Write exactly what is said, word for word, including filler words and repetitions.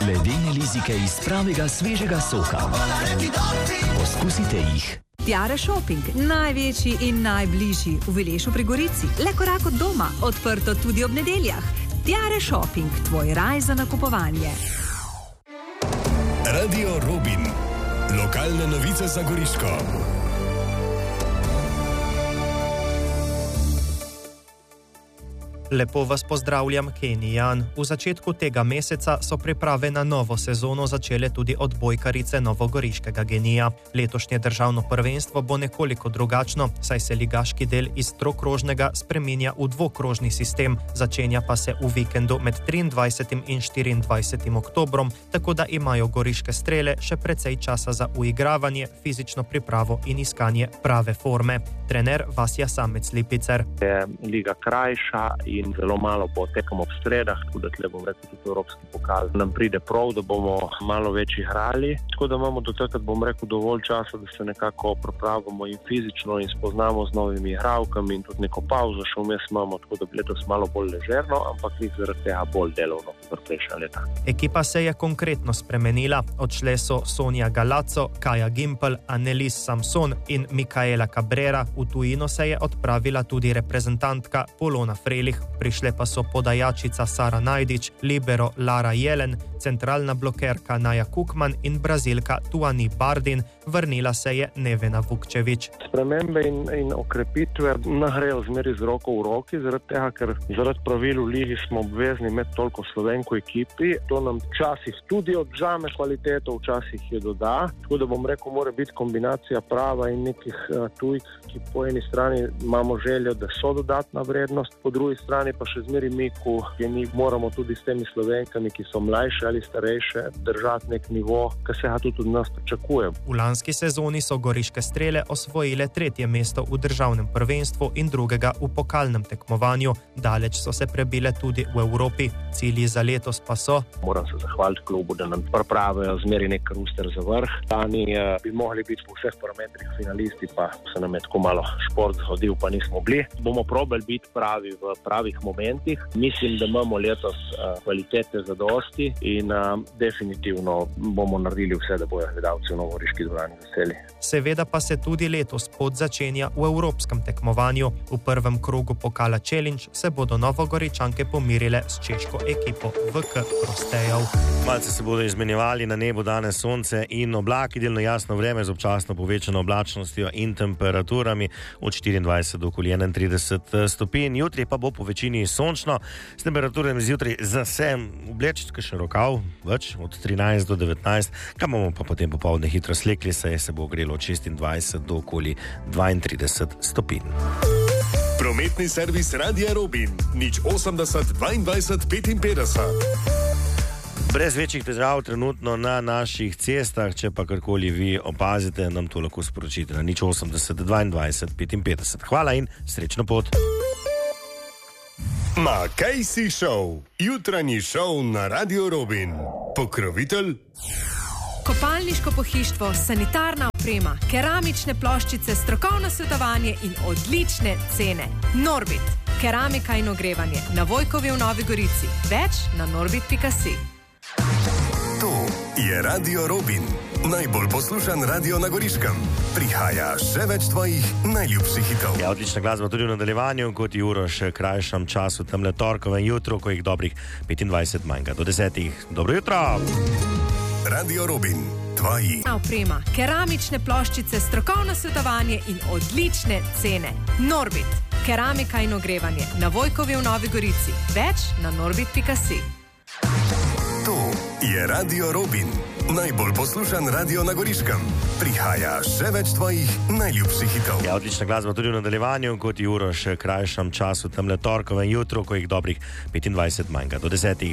Ledene lizike iz pravega svežega soka. Poskusite jih. Tiare Shopping, največji in najbližji v Vilešu pri Gorici. Le korak od doma, odprto tudi ob nedeljah. Tiare Shopping, tvoj raj za nakupovanje. Radio Robin. Lokalne novice za Goriško. Lepo vas pozdravljam, Kenijan. V začetku tega meseca so priprave na novo sezono začele tudi odbojkarice novogoriškega Genija. Letošnje državno prvenstvo bo nekoliko drugačno, saj se ligaški del iz trokrožnega spreminja v dvokrožni sistem, začenja pa se v vikendu med triindvajsetim in štiriindvajsetim oktobrom, tako da imajo goriške strele še precej časa za uigravanje, fizično pripravo in iskanje prave forme. Trener Vasja Samec-Lipicer. Je liga krajša in zelo malo bo tekom ob sredah, tako da tle bom rekel tudi evropski pokal. Nam pride prav, da bomo malo več igrali, tako da imamo do takrat, bom rekel, dovolj časa, da se nekako pripravimo in fizično in spoznamo z novimi igralkami in tudi neko pauzo še vmes imamo, tako da bi letos malo bolj ležerno, ampak jih zaradi tega bolj delovno kot prejšnja leta. Ekipa se je konkretno spremenila. Odšle so Sonja Galazzo, Kaja Gimpel, Annelies Samson in Mikaela Cabrera. V tujino se je odpravila tudi reprezentantka Polona Frelih. Prišle pa so podajačica Sara Najdič, libero Lara Jelen, centralna blokerka Naja Kukman in brazilka Tuani Bardin. Vrnila se je Nevena Vukčević. Spremembe in, in okrepitve nahrejo zmeri z roko v roki, zaradi tega, ker zaradi pravil v ligi smo obvezni imeti toliko Slovenko ekipi. To nam včasih tudi odžame kvaliteto, včasih je doda. Tako da bom rekel, mora biti kombinacija prava in nekih uh, tujk, ki po eni strani imamo željo, da so dodatna vrednost, po drugi strani pa še zmeri mi, ko mi moramo tudi s temi Slovenkami, ki so mlajše ali starejše, držati nek nivo, ki se ga tudi od nas pričakuje. V lanski sezoni so goriške strele osvojile tretje mesto v državnem prvenstvu in drugega v pokalnem tekmovanju. Daleč so se prebile tudi v Evropi. Cilji za letos pa so. Moram se zahvaliti klubu, da nam pripravijo zmeri nek ruster za vrh. Lani uh, bi mogli biti po vseh parametrih finalisti, pa se nam je tako malo šport zhodil, pa nismo bili. Bomo probali biti pravi v pravih momentih. Mislim, da imamo letos uh, kvalitete za dosti in uh, definitivno bomo naredili vse, da bojo gledalci v novogoriški dvorani veseli. Seveda pa se tudi letos pot začenja v evropskem tekmovanju. V prvem krogu pokala Challenge se bodo Novogoričanke pomirile s češko ekipo V K Prostejev. Malce se bodo izmenjevali, na nebu danes sonce in oblaki, delno jasno vreme z občasno povečano oblačnostjo in temperaturami od štiriindvajset do okoli enaintrideset stopinj. Jutri pa bo po večini sončno, s temperaturami zjutraj zase obleči še rokav, več od trinajst do devetnajst, kam bomo pa potem popoldne hitro slekli, saj se bo ogrelo od šestindvajset do okoli dvaintrideset stopinj. Prometni servis Radia Robin, nič osemdeset dvaindvajset petinpetdeset. Brez večjih težav trenutno na naših cestah, če pa karkoli vi opazite, nam to lahko sporočite na nič osemdeset dvaindvajset petinpetdeset. Hvala in srečno pot. Makejsi Show, jutranji šov na Radio Robin. Pokrovitelj Kopalniško pohištvo, sanitarna oprema, keramične ploščice, strokovno svetovanje in odlične cene. Norbit, keramika in ogrevanje, na Vojkovi v Novi Gorici. Več na norbit pika si. To je Radio Robin, najbolj poslušan radio na Goriškem. Prihaja še več tvojih najljubših hitov. Ja, odlična glasba tudi v nadaljevanju, kot je uro še krajšem času temle torkovem jutru, ko jih dobrih petindvajset manjka do desetih. Dobro jutro! Radio Robin, tvoji. Oprema, keramične ploščice, strokovno svetovanje in odlične cene. Norbit, keramika in ogrevanje, na Vojkovi v Novi Gorici. Več na norbit pika si. To je Radio Robin, najbolj poslušan radio na Goriškem. Prihaja še več tvojih najljubših hitov. Ja, odlična glasba tudi v nadaljevanju, kot je uro še krajšem času temle torkovem jutru, ko jih dobrih petindvajset manjka do desetih.